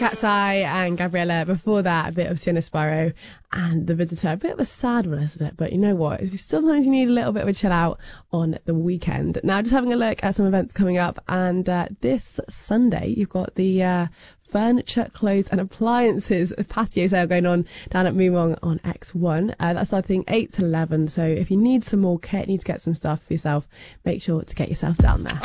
Cat's Eye and Gabriella. Before that, a bit of Sienna Sparrow and The Visitor. A bit of a sad one, isn't it? But you know what? Sometimes you need a little bit of a chill out on the weekend. Now, just having a look at some events coming up. And this Sunday, you've got the furniture, clothes and appliances patio sale going on down at Moomong on X1. That's starting 8 to 11. So if you need some more kit, need to get some stuff for yourself, make sure to get yourself down there.